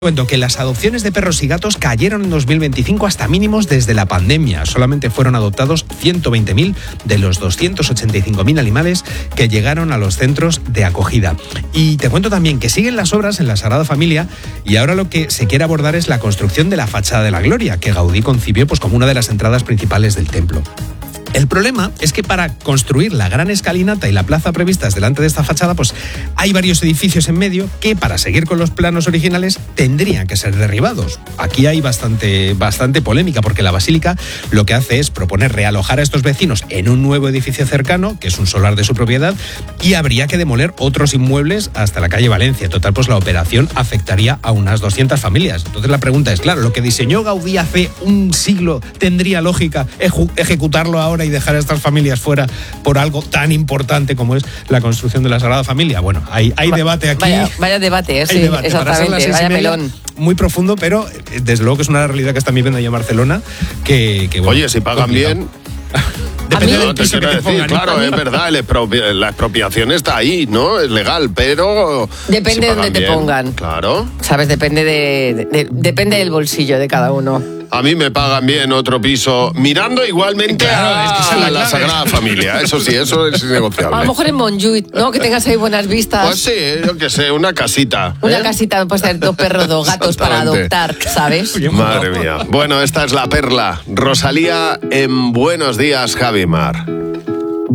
Cuento que las adopciones de perros y gatos cayeron en 2025 hasta mínimos desde la pandemia. Solamente fueron adoptados 120.000 de los 285.000 animales que llegaron a los centros de acogida. Y te cuento también que siguen las obras en la Sagrada Familia y ahora lo que se quiere abordar es la construcción de la fachada de la Gloria, que Gaudí concibió como una de las entradas principales del templo. El problema es que para construir la gran escalinata y la plaza previstas delante de esta fachada, hay varios edificios en medio que, para seguir con los planos originales, tendrían que ser derribados. Aquí hay bastante polémica, porque la Basílica lo que hace es proponer realojar a estos vecinos en un nuevo edificio cercano, que es un solar de su propiedad, y habría que demoler otros inmuebles hasta la calle Valencia. Total, la operación afectaría a unas 200 familias. Entonces la pregunta es, claro, lo que diseñó Gaudí hace un siglo, ¿tendría lógica ejecutarlo ahora y dejar a estas familias fuera por algo tan importante como es la construcción de la Sagrada Familia? Bueno, hay debate aquí. Vaya debate, sí, debate. Exactamente, vaya melón. Muy profundo, pero desde luego que es una realidad que están viviendo allá en Barcelona. Oye, si pagan complicado. Bien... Depende del piso que te pongan. Claro, es verdad, la expropiación está ahí, ¿no? Es legal, pero... Depende de dónde te pongan. Claro. ¿Sabes? Depende del bolsillo de cada uno. A mí me pagan bien otro piso, mirando igualmente a la Sagrada Familia. Eso sí, eso es innegociable. A lo mejor en Montjuïc, ¿no? Que tengas ahí buenas vistas. Pues sí, yo qué sé, una casita. Una casita, pues tener 2 perros, 2 gatos para adoptar, ¿sabes? Madre mía. Bueno, esta es la perla. Rosalía en Buenos Días, Javi Mar.